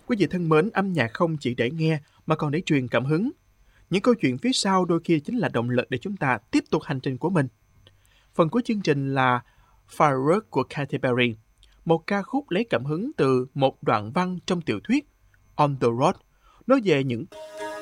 Quý vị thân mến, âm nhạc không chỉ để nghe mà còn để truyền cảm hứng. Những câu chuyện phía sau đôi khi chính là động lực để chúng ta tiếp tục hành trình của mình. Phần cuối chương trình là Firework của Katy Perry, một ca khúc lấy cảm hứng từ một đoạn văn trong tiểu thuyết On the Road, nói về những